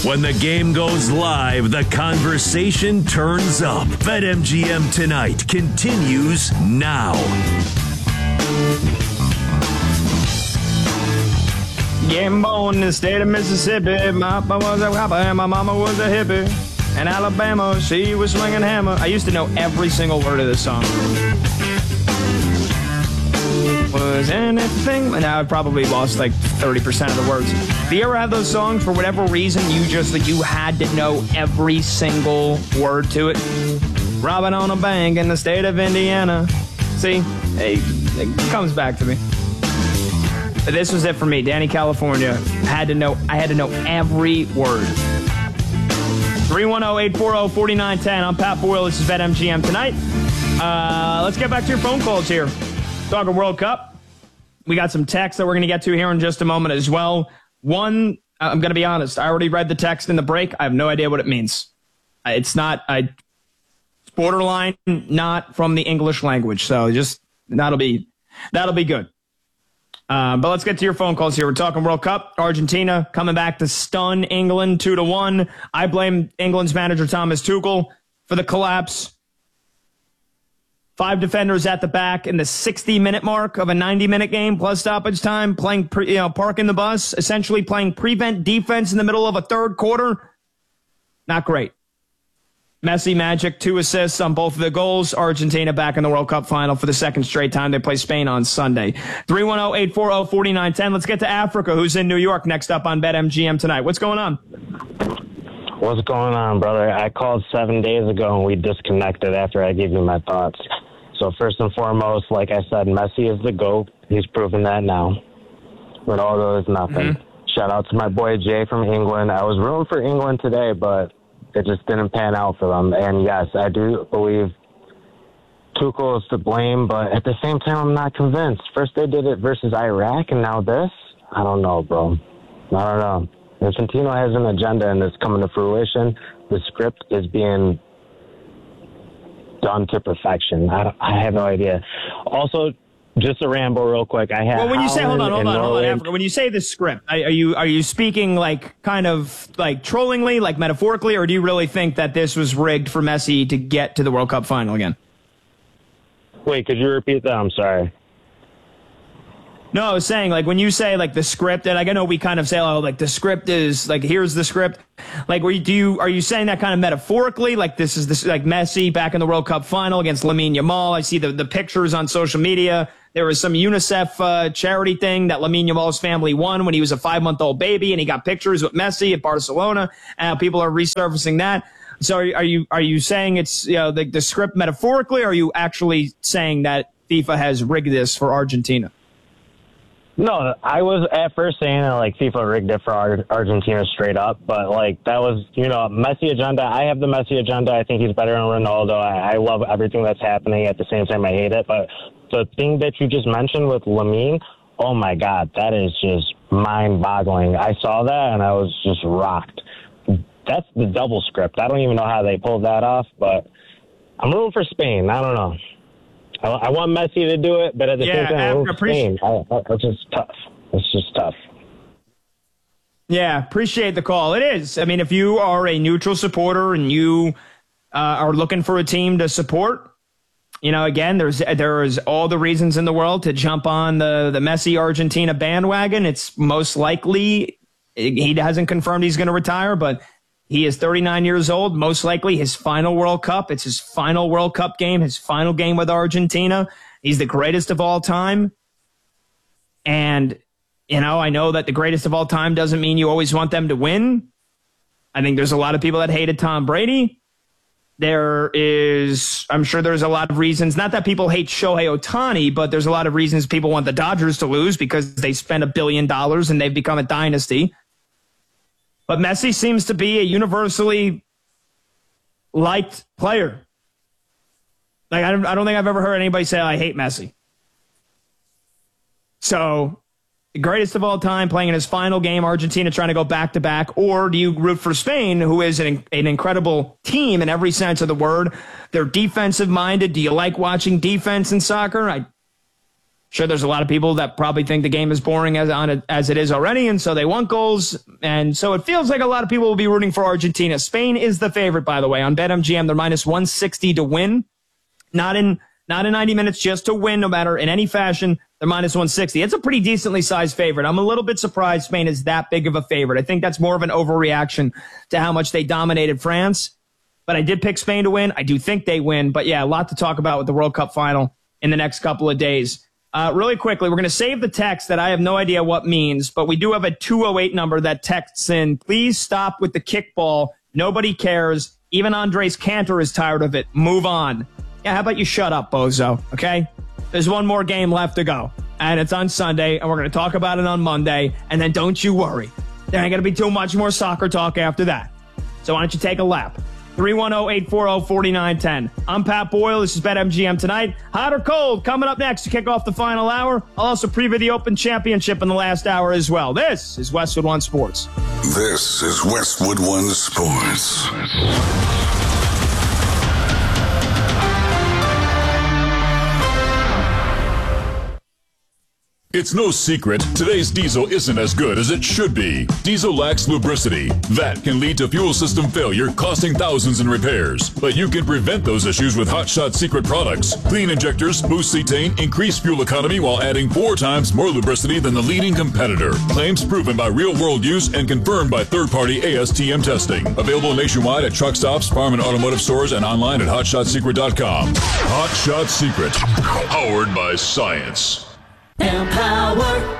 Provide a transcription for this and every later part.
When the game goes live, the conversation turns up. BetMGM Tonight continues now. Getting born in the state of Mississippi. My papa was a rapper and my mama was a hippie. In Alabama, she was swinging hammer. I used to know every single word of this song. Was anything? Now I've probably lost like 30% of the words. Do you ever have those songs for whatever reason you had to know every single word to it? Robbing on a bank in the state of Indiana. See, it comes back to me. But this was it for me. Danny California. I had to know every word. 310-840-4910. I'm Pat Boyle. This is BetMGM Tonight. Let's get back to your phone calls here. Talking World Cup. We got some text that we're going to get to here in just a moment as well. One, I'm going to be honest. I already read the text in the break. I have no idea what it means. It's borderline not from the English language. So just that'll be good. But let's get to your phone calls here. We're talking World Cup. Argentina coming back to stun England 2-1. I blame England's manager Thomas Tuchel for the collapse. 5 defenders at the back in the 60-minute mark of a 90-minute game plus stoppage time, playing parking the bus, essentially playing prevent defense in the middle of a third quarter. Not great. Messi magic, 2 assists on both of the goals. Argentina back in the World Cup final for the second straight time. They play Spain on Sunday. 310-840-4910. Let's get to Africa, who's in New York, next up on BetMGM Tonight. What's going on? What's going on, brother? I called 7 days ago and we disconnected after I gave you my thoughts. So first and foremost, like I said, Messi is the GOAT. He's proven that now. Ronaldo is nothing. Mm-hmm. Shout out to my boy Jay from England. I was rooting for England today, but it just didn't pan out for them. And yes, I do believe Tuchel is to blame, but at the same time, I'm not convinced. First they did it versus Iraq, and now this? I don't know, bro. I don't know. Infantino has an agenda, and it's coming to fruition. The script is being done to perfection. I have no idea. Also, just a ramble real quick. Well, when you say hold on, Africa. When you say the script, are you speaking like kind of like trollingly, like metaphorically, or do you really think that this was rigged for Messi to get to the World Cup final again? Wait, could you repeat that? I'm sorry. No, I was saying, like, when you say, like, the script, and like, I know we kind of say, oh, like, the script is, like, here's the script. Like, are you saying that kind of metaphorically? Like, this is like Messi back in the World Cup final against Lamine Yamal. I see the pictures on social media. There was some UNICEF charity thing that Lamine Yamal's family won when he was a 5-month-old baby, and he got pictures with Messi at Barcelona. People are resurfacing that. So are you saying it's, the script metaphorically, or are you actually saying that FIFA has rigged this for Argentina? No, I was at first saying that, like, FIFA rigged it for Argentina straight up, but, like, that was, Messi agenda. I have the Messi agenda. I think he's better than Ronaldo. I love everything that's happening. At the same time, I hate it. But the thing that you just mentioned with Lamine, oh, my God, that is just mind-boggling. I saw that, and I was just rocked. That's the double script. I don't even know how they pulled that off, but I'm rooting for Spain. I don't know. I want Messi to do it, but at the same time, it's just tough. It's just tough. Yeah, appreciate the call. It is. I mean, if you are a neutral supporter and you are looking for a team to support, again, there is all the reasons in the world to jump on the Messi Argentina bandwagon. It's most likely, he hasn't confirmed he's going to retire, but he is 39 years old, most likely his final World Cup. It's his final World Cup game, his final game with Argentina. He's the greatest of all time. And, I know that the greatest of all time doesn't mean you always want them to win. I think there's a lot of people that hated Tom Brady. I'm sure there's a lot of reasons, not that people hate Shohei Ohtani, but there's a lot of reasons people want the Dodgers to lose because they spent $1 billion and they've become a dynasty. But Messi seems to be a universally liked player. Like, I don't think I've ever heard anybody say, I hate Messi. So, the greatest of all time, playing in his final game, Argentina trying to go back-to-back, or do you root for Spain, who is an incredible team in every sense of the word? They're defensive-minded. Do you like watching defense in soccer? Sure, there's a lot of people that probably think the game is boring as it is already, and so they want goals. And so it feels like a lot of people will be rooting for Argentina. Spain is the favorite, by the way. On BetMGM, they're minus 160 to win. Not in 90 minutes, just to win, no matter in any fashion. They're minus 160. It's a pretty decently sized favorite. I'm a little bit surprised Spain is that big of a favorite. I think that's more of an overreaction to how much they dominated France. But I did pick Spain to win. I do think they win. But yeah, a lot to talk about with the World Cup final in the next couple of days. Really quickly, we're going to save the text that I have no idea what means, but we do have a 208 number that texts in, please stop with the kickball. Nobody cares. Even Andres Cantor is tired of it. Move on. Yeah, how about you shut up, bozo, okay? There's one more game left to go, and it's on Sunday, and we're going to talk about it on Monday, and then don't you worry. There ain't going to be too much more soccer talk after that. So why don't you take a lap? 310-840-4910. I'm Pat Boyle. This is BetMGM Tonight. Hot or cold? Coming up next to kick off the final hour. I'll also preview the Open Championship in the last hour as well. This is Westwood One Sports. This is Westwood One Sports. It's no secret, today's diesel isn't as good as it should be. Diesel lacks lubricity. That can lead to fuel system failure, costing thousands in repairs. But you can prevent those issues with Hot Shot Secret products. Clean injectors, boost cetane, increase fuel economy while adding 4 times more lubricity than the leading competitor. Claims proven by real-world use and confirmed by third-party ASTM testing. Available nationwide at truck stops, farm and automotive stores, and online at HotShotSecret.com. Hot Shot Secret, powered by science. Empower.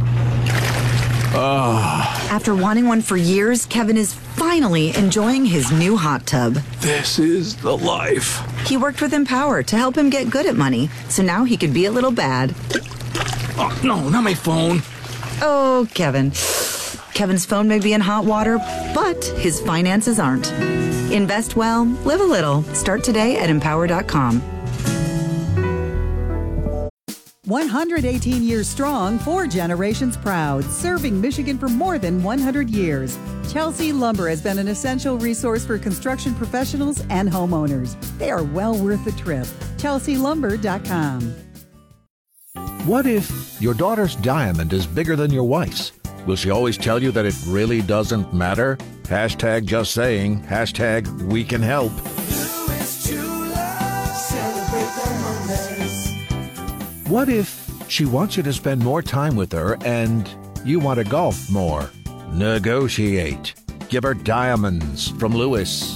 After wanting one for years, Kevin is finally enjoying his new hot tub. This is the life. He worked with Empower to help him get good at money, so now he could be a little bad. Oh, no, not my phone. Oh, Kevin. Kevin's phone may be in hot water, but his finances aren't. Invest well, live a little. Start today at Empower.com. 118 years strong, 4 generations proud, serving Michigan for more than 100 years. Chelsea Lumber has been an essential resource for construction professionals and homeowners. They are well worth the trip. ChelseaLumber.com. What if your daughter's diamond is bigger than your wife's? Will she always tell you that it really doesn't matter? Hashtag just saying. Hashtag we can help. What if she wants you to spend more time with her and you want to golf more? Negotiate. Give her diamonds from Lewis.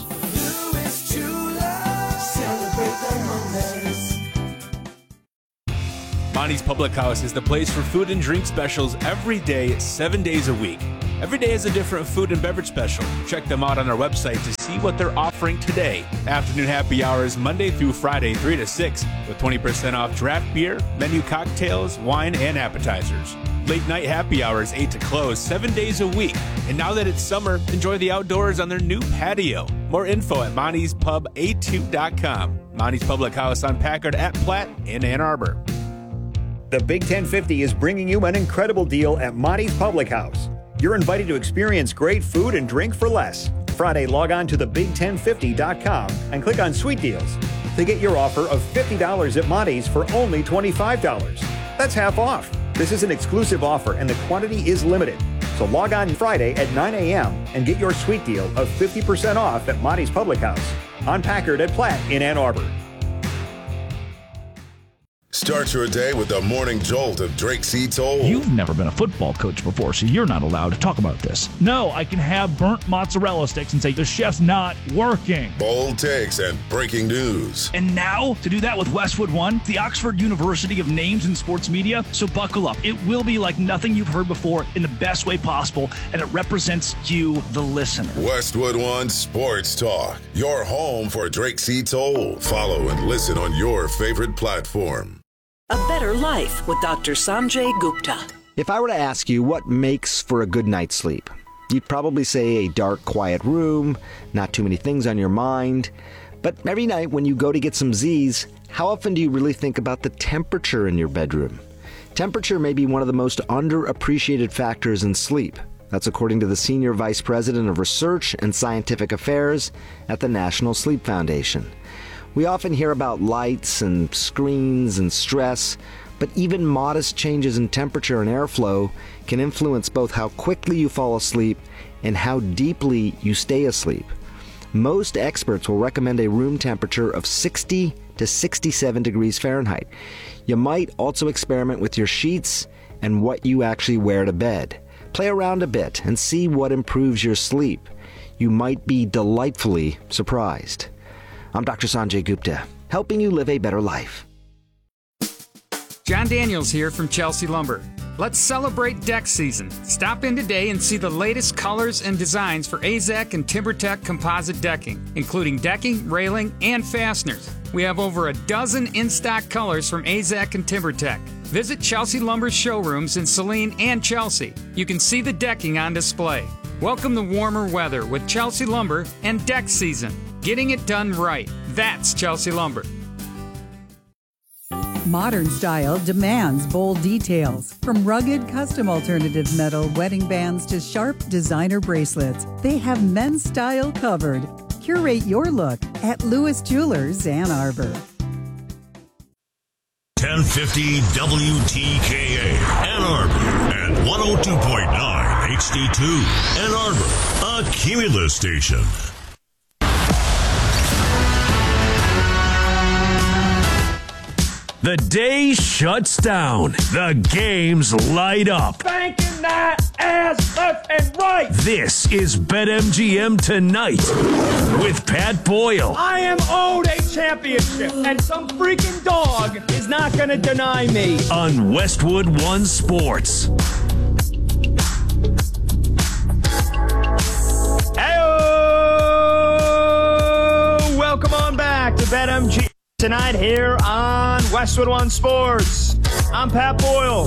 Monty's Public House is the place for food and drink specials every day, 7 days a week. Every day is a different food and beverage special. Check them out on our website to see what they're offering today. Afternoon happy hours Monday through Friday, 3 to 6, with 20% off draft beer, menu cocktails, wine, and appetizers. Late night happy hours 8 to close, 7 days a week. And now that it's summer, enjoy the outdoors on their new patio. More info at Monty'sPubA2.com. Monty's Public House on Packard at Platt in Ann Arbor. The Big 1050 is bringing you an incredible deal at Monty's Public House. You're invited to experience great food and drink for less. Friday, log on to thebig1050.com and click on Sweet Deals to get your offer of $50 at Monty's for only $25. That's half off. This is an exclusive offer and the quantity is limited. So log on Friday at 9 a.m. and get your sweet deal of 50% off at Monty's Public House on Packard at Platt in Ann Arbor. Start your day with the morning jolt of Drake C. Toll. You've never been a football coach before, so you're not allowed to talk about this. No, I can have burnt mozzarella sticks and say the chef's not working. Bold takes and breaking news. And now, to do that with Westwood One, the Oxford University of Names in Sports Media, so buckle up. It will be like nothing you've heard before in the best way possible, and it represents you, the listener. Westwood One Sports Talk, your home for Drake C. Toll. Follow and listen on your favorite platform. A better life with Dr. Sanjay Gupta. If I were to ask you what makes for a good night's sleep, you'd probably say a dark, quiet room, not too many things on your mind. But every night when you go to get some Z's, how often do you really think about the temperature in your bedroom? Temperature may be one of the most underappreciated factors in sleep. That's according to the Senior Vice President of Research and Scientific Affairs at the National Sleep Foundation. We often hear about lights and screens and stress, but even modest changes in temperature and airflow can influence both how quickly you fall asleep and how deeply you stay asleep. Most experts will recommend a room temperature of 60 to 67 degrees Fahrenheit. You might also experiment with your sheets and what you actually wear to bed. Play around a bit and see what improves your sleep. You might be delightfully surprised. I'm Dr. Sanjay Gupta, helping you live a better life. John Daniels here from Chelsea Lumber. Let's celebrate deck season. Stop in today and see the latest colors and designs for AZEK and TimberTech composite decking, including decking, railing, and fasteners. We have over a dozen in-stock colors from AZEK and TimberTech. Visit Chelsea Lumber's showrooms in Saline and Chelsea. You can see the decking on display. Welcome the warmer weather with Chelsea Lumber and deck season. Getting it done right. That's Chelsea Lumber. Modern style demands bold details. From rugged custom alternative metal wedding bands to sharp designer bracelets, they have men's style covered. Curate your look at Lewis Jewelers, Ann Arbor. 1050 WTKA, Ann Arbor, and 102.9 HD2, Ann Arbor, a Cumulus station. The day shuts down. The games light up. Banking that ass left and right. This is BetMGM Tonight with Pat Boyle. I am owed a championship, and some freaking dog is not going to deny me. On Westwood One Sports. Hey-oh! Welcome on back to BetMGM Tonight here on Westwood One Sports. I'm Pat Boyle.